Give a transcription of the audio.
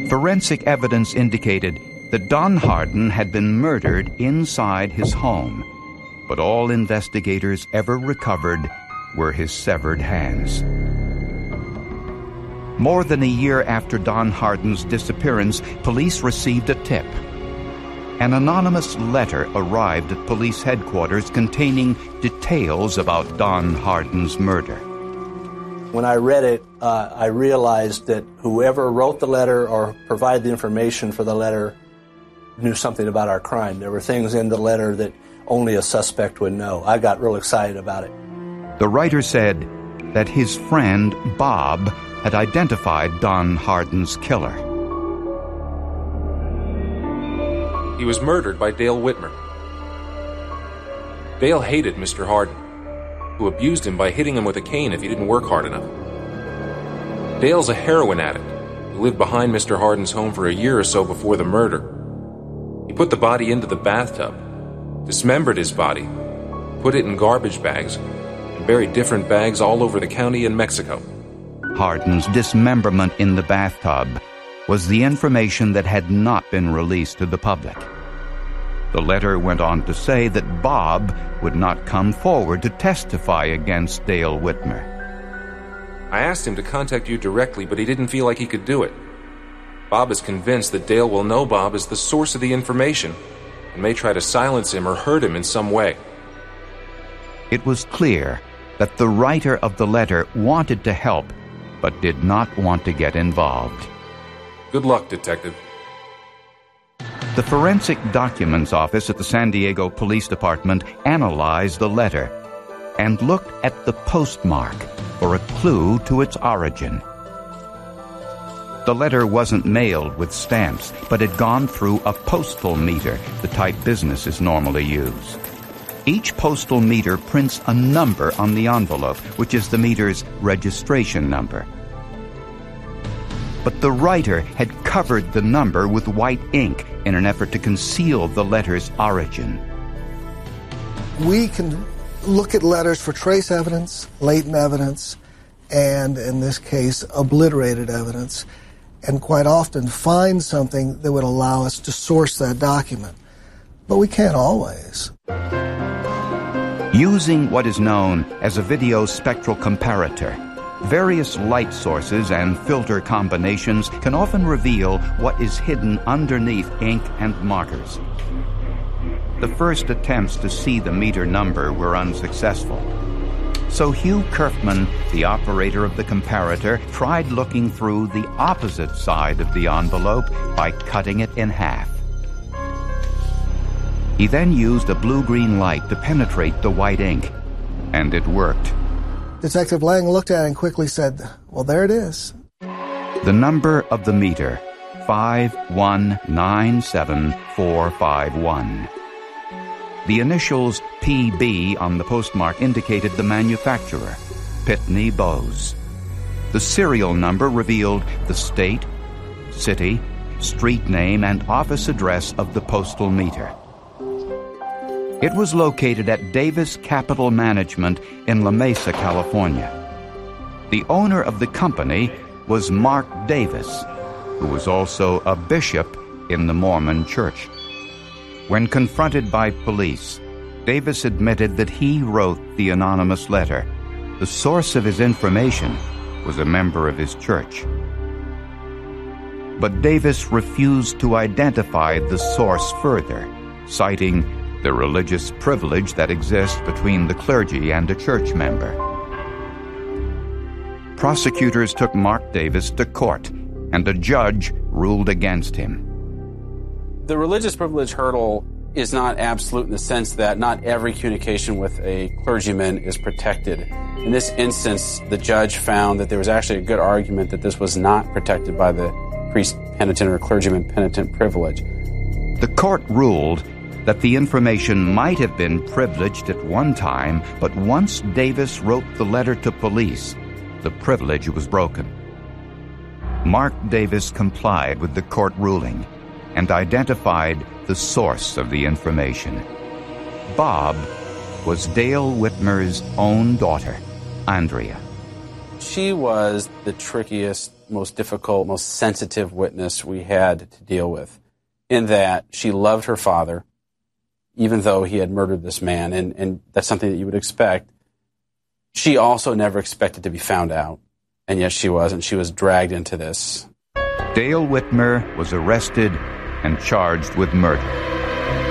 Forensic evidence indicated that Don Hardin had been murdered inside his home, but all investigators ever recovered were his severed hands. More than a year after Don Hardin's disappearance, police received a tip. An anonymous letter arrived at police headquarters containing details about Don Hardin's murder. When I read it, I realized that whoever wrote the letter or provided the information for the letter knew something about our crime. There were things in the letter that only a suspect would know. I got real excited about it. The writer said that his friend, Bob, had identified Don Hardin's killer. He was murdered by Dale Whitmer. Dale hated Mr. Hardin, who abused him by hitting him with a cane if he didn't work hard enough. Dale's a heroin addict who lived behind Mr. Hardin's home for a year or so before the murder. He put the body into the bathtub, dismembered his body, put it in garbage bags, and buried different bags all over the county in Mexico. Hardin's dismemberment in the bathtub was the information that had not been released to the public. The letter went on to say that Bob would not come forward to testify against Dale Whitmer. I asked him to contact you directly, but he didn't feel like he could do it. Bob is convinced that Dale will know Bob is the source of the information and may try to silence him or hurt him in some way. It was clear that the writer of the letter wanted to help, but did not want to get involved. Good luck, Detective. The Forensic Documents Office at the San Diego Police Department analyzed the letter and looked at the postmark for a clue to its origin. The letter wasn't mailed with stamps, but had gone through a postal meter, the type businesses normally use. Each postal meter prints a number on the envelope, which is the meter's registration number. But the writer had covered the number with white ink in an effort to conceal the letter's origin. We can look at letters for trace evidence, latent evidence, and in this case, obliterated evidence, and quite often find something that would allow us to source that document. But we can't always. Using what is known as a video spectral comparator, various light sources and filter combinations can often reveal what is hidden underneath ink and markers. The first attempts to see the meter number were unsuccessful. So Hugh Kerfman, the operator of the comparator, tried looking through the opposite side of the envelope by cutting it in half. He then used a blue-green light to penetrate the white ink, and it worked. Detective Lang looked at it and quickly said, "Well, there it is." The number of the meter, 5197451. The initials PB on the postmark indicated the manufacturer, Pitney Bowes. The serial number revealed the state, city, street name, and office address of the postal meter. It was located at Davis Capital Management in La Mesa, California. The owner of the company was Mark Davis, who was also a bishop in the Mormon Church. When confronted by police, Davis admitted that he wrote the anonymous letter. The source of his information was a member of his church. But Davis refused to identify the source further, citing the religious privilege that exists between the clergy and a church member. Prosecutors took Mark Davis to court, and a judge ruled against him. The religious privilege hurdle is not absolute in the sense that not every communication with a clergyman is protected. In this instance, the judge found that there was actually a good argument that this was not protected by the priest penitent or clergyman penitent privilege. The court ruled that the information might have been privileged at one time, but once Davis wrote the letter to police, the privilege was broken. Mark Davis complied with the court ruling and identified the source of the information. Bob was Dale Whitmer's own daughter, Andrea. She was the trickiest most difficult, most sensitive witness we had to deal with, in that she loved her father, even though he had murdered this man, and that's something that you would expect. She also never expected to be found out, and yet she was, and she was dragged into this. Dale Whitmer was arrested and charged with murder.